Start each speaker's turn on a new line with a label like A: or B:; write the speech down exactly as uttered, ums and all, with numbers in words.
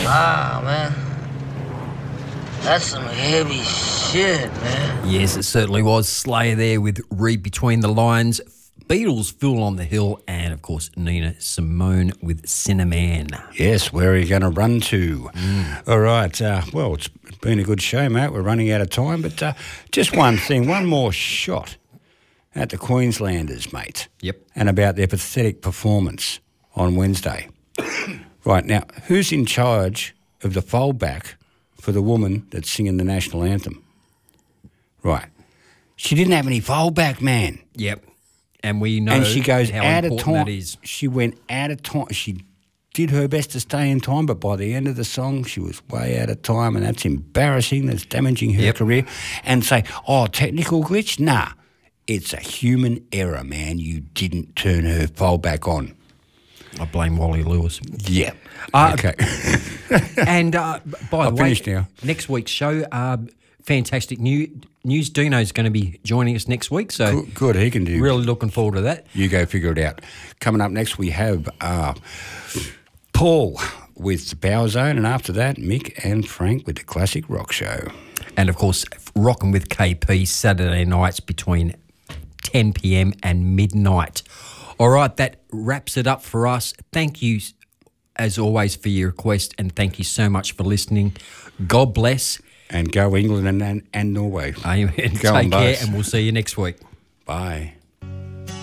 A: Ah, man. That's some heavy shit, man.
B: Yes, it certainly was. Slayer there with Read Between the Lines, Beatles, Fool on the Hill, and, of course, Nina Simone with Cinnamon.
C: Yes, where are you going to run to? Mm. All right. Uh, well, it's been a good show, mate. We're running out of time, but uh, just one thing, one more shot at the Queenslanders, mate.
B: Yep.
C: And about their pathetic performance on Wednesday. Right, now, who's in charge of the foldback for the woman that's singing the national anthem? Right. She didn't have any foldback, man.
B: Yep. And we know
C: and she goes
B: how
C: out of
B: important
C: time.
B: that is.
C: She went out of time. She did her best to stay in time, but by the end of the song, she was way out of time, and that's embarrassing. That's damaging her
B: yep.
C: career. And say, oh, technical glitch? Nah, it's a human error, man. You didn't turn her foldback on.
B: I blame Wally Lewis.
C: Yeah.
B: Uh,
C: okay.
B: and uh, by the
C: I'll
B: way,
C: finish now.
B: Next week's show, uh, fantastic new, news. Dino's going to be joining us next week. So
C: good, good, he can do.
B: Really looking forward to that.
C: You go figure it out. Coming up next, we have uh, Paul with Power Zone, and after that, Mick and Frank with the Classic Rock Show.
B: And, of course, Rockin' with K P Saturday nights between ten p.m. and midnight. All right, that wraps it up for us. Thank you, as always, for your request, and thank you so much for listening. God bless.
C: And go England and, and, and Norway.
B: Amen.
C: Go
B: Take care,
C: both.
B: and we'll see you next week.
C: Bye.